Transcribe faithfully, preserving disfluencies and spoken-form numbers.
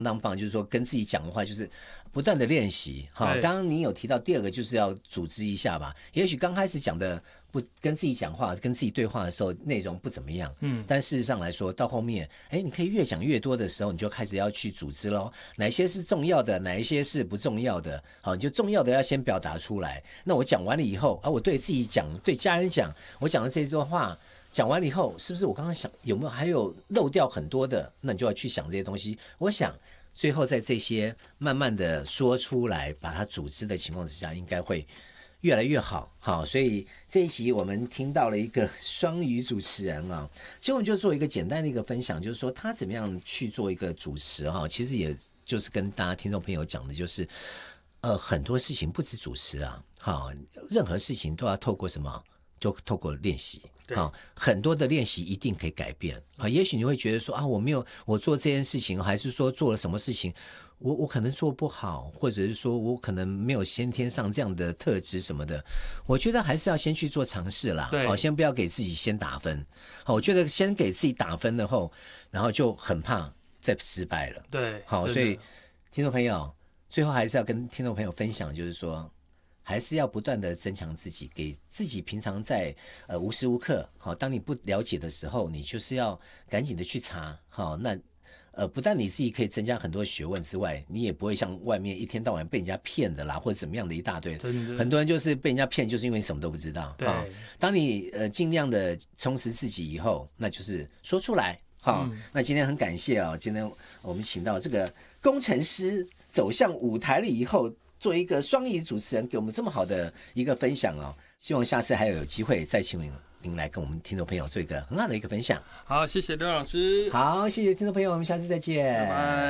当棒，就是说跟自己讲的话，就是不断的练习。哈，刚刚您有提到第二个就是要组织一下吧。也许刚开始讲的不跟自己讲话、跟自己对话的时候，内容不怎么样，嗯，但事实上来说，到后面，哎，你可以越讲越多的时候，你就开始要去组织咯，哪一些是重要的，哪一些是不重要的。好，你就重要的要先表达出来。那我讲完了以后，啊，我对自己讲，对家人讲，我讲的这段话。讲完了以后，是不是我刚刚想有没有还有漏掉很多的？那你就要去想这些东西。我想最后在这些慢慢的说出来，把它组织的情况之下，应该会越来越好。好，所以这一集我们听到了一个双语主持人啊，其实我们就做一个简单的一个分享，就是说他怎么样去做一个主持哈。其实也就是跟大家听众朋友讲的，就是呃很多事情不止主持啊，好，任何事情都要透过什么？就透过练习，好，很多的练习一定可以改变啊。也许你会觉得说啊，我没有我做这件事情，还是说做了什么事情，我我可能做不好，或者是说我可能没有先天上这样的特质什么的。我觉得还是要先去做尝试啦，好，先不要给自己先打分。好，我觉得先给自己打分了后，然后就很怕再失败了。 对， 好，所以听众朋友最后还是要跟听众朋友分享，就是说。还是要不断的增强自己，给自己平常在呃无时无刻，好，当你不了解的时候，你就是要赶紧的去查，好，那呃不但你自己可以增加很多学问之外，你也不会像外面一天到晚被人家骗的啦，或者怎么样的一大堆，很多人就是被人家骗，就是因为你什么都不知道。对，当你呃尽量的充实自己以后，那就是说出来，好，嗯、那今天很感谢啊、哦，今天我们请到这个工程师走向舞台了以后。做一个双语主持人，给我们这么好的一个分享哦，希望下次还有有机会再请您来跟我们听众朋友做一个很好的一个分享。 好，谢谢刘老师。 好，谢谢听众朋友，我们下次再见， 拜拜。